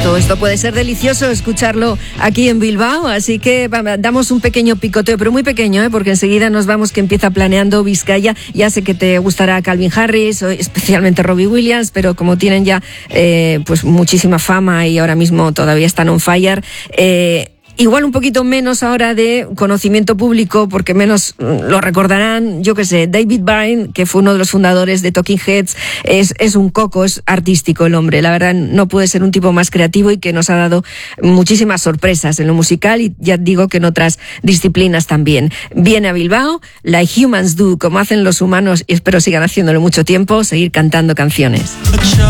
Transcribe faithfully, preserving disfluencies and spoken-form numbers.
Esto, esto puede ser delicioso escucharlo aquí en Bilbao, así que damos un pequeño picoteo, pero muy pequeño, ¿eh? Porque enseguida nos vamos, que empieza Planeando Vizcaya. Ya sé que te gustará Calvin Harris, especialmente Robbie Williams, pero como tienen ya eh, pues muchísima fama y ahora mismo todavía están on fire, eh, igual un poquito menos ahora de conocimiento público, porque menos lo recordarán, yo qué sé, David Byrne, que fue uno de los fundadores de Talking Heads, es, es un coco, es artístico el hombre, la verdad no puede ser un tipo más creativo y que nos ha dado muchísimas sorpresas en lo musical y ya digo que en otras disciplinas también. Viene a Bilbao, Like Humans Do, como hacen los humanos y espero sigan haciéndolo mucho tiempo, seguir cantando canciones.